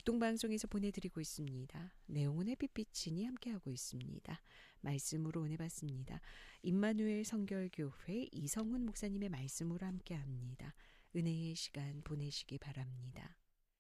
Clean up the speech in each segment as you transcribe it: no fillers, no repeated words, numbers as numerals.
북동방송에서 보내드리고 있습니다. 내용은 햇빛비치니 함께하고 있습니다. 말씀으로 은혜받습니다. 임마누엘 성결교회 이성훈 목사님의 말씀으로 함께합니다. 은혜의 시간 보내시기 바랍니다.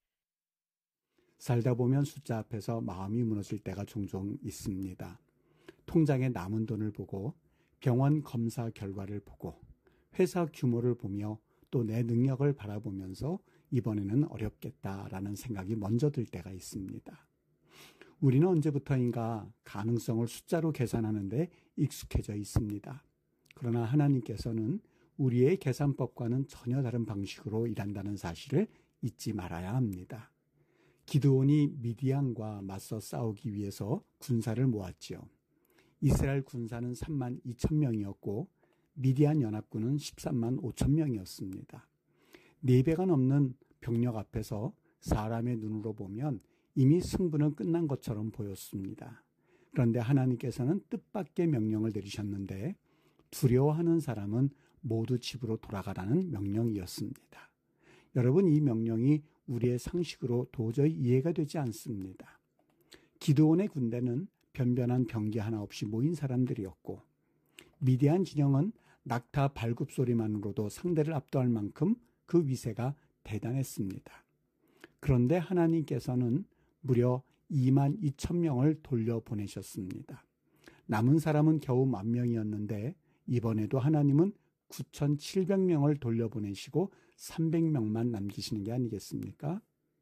살다 보면 숫자 앞에서 마음이 무너질 때가 종종 있습니다. 통장에 남은 돈을 보고 병원 검사 결과를 보고 회사 규모를 보며 또 내 능력을 바라보면서 이번에는 어렵겠다라는 생각이 먼저 들 때가 있습니다. 우리는 언제부터인가 가능성을 숫자로 계산하는데 익숙해져 있습니다. 그러나 하나님께서는 우리의 계산법과는 전혀 다른 방식으로 일한다는 사실을 잊지 말아야 합니다. 기드온이 미디안과 맞서 싸우기 위해서 군사를 모았지요. 이스라엘 군사는 3만 2천 명이었고 미디안 연합군은 13만 5천 명이었습니다. 4배가 넘는 병력 앞에서 사람의 눈으로 보면 이미 승부는 끝난 것처럼 보였습니다. 그런데 하나님께서는 뜻밖의 명령을 내리셨는데 두려워하는 사람은 모두 집으로 돌아가라는 명령이었습니다. 여러분, 이 명령이 우리의 상식으로 도저히 이해가 되지 않습니다. 기드온의 군대는 변변한 병기 하나 없이 모인 사람들이었고 미디안 진영은 낙타 발굽 소리만으로도 상대를 압도할 만큼 그 위세가 대단했습니다. 그런데 하나님께서는 무려 2만 2천 명을 돌려보내셨습니다. 남은 사람은 겨우 10,000명이었는데 이번에도 하나님은 9,700명을 돌려보내시고 300명만 남기시는 게 아니겠습니까?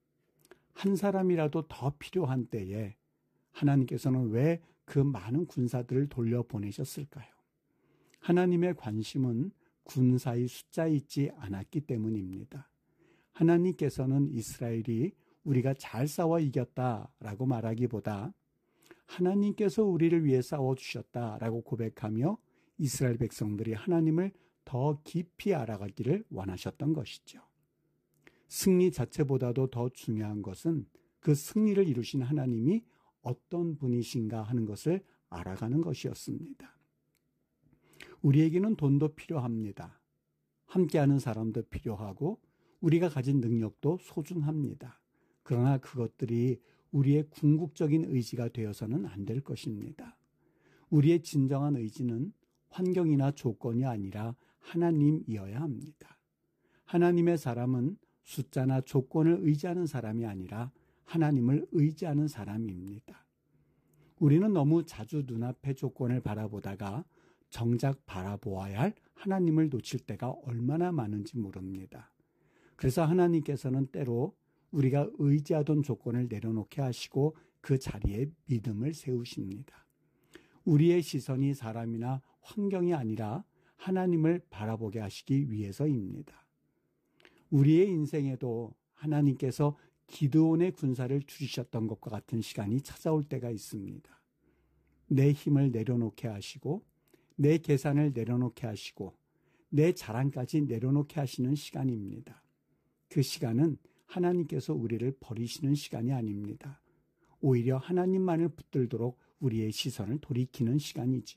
한 사람이라도 더 필요한 때에 하나님께서는 왜 그 많은 군사들을 돌려보내셨을까요? 하나님의 관심은 군사의 숫자에 있지 않았기 때문입니다. 하나님께서는 이스라엘이 우리가 잘 싸워 이겼다라고 말하기보다 하나님께서 우리를 위해 싸워주셨다라고 고백하며 이스라엘 백성들이 하나님을 더 깊이 알아가기를 원하셨던 것이죠. 승리 자체보다도 더 중요한 것은 그 승리를 이루신 하나님이 어떤 분이신가 하는 것을 알아가는 것이었습니다. 우리에게는 돈도 필요합니다. 함께하는 사람도 필요하고 우리가 가진 능력도 소중합니다. 그러나 그것들이 우리의 궁극적인 의지가 되어서는 안 될 것입니다. 우리의 진정한 의지는 환경이나 조건이 아니라 하나님이어야 합니다. 하나님의 사람은 숫자나 조건을 의지하는 사람이 아니라 하나님을 의지하는 사람입니다. 우리는 너무 자주 눈앞의 조건을 바라보다가 정작 바라보아야 할 하나님을 놓칠 때가 얼마나 많은지 모릅니다. 그래서 하나님께서는 때로 우리가 의지하던 조건을 내려놓게 하시고 그 자리에 믿음을 세우십니다. 우리의 시선이 사람이나 환경이 아니라 하나님을 바라보게 하시기 위해서입니다. 우리의 인생에도 하나님께서 기드온의 군사를 줄이셨던 것과 같은 시간이 찾아올 때가 있습니다. 내 힘을 내려놓게 하시고 내 계산을 내려놓게 하시고 내 자랑까지 내려놓게 하시는 시간입니다. 그 시간은 하나님께서 우리를 버리시는 시간이 아닙니다. 오히려 하나님만을 붙들도록 우리의 시선을 돌이키는 시간이지요.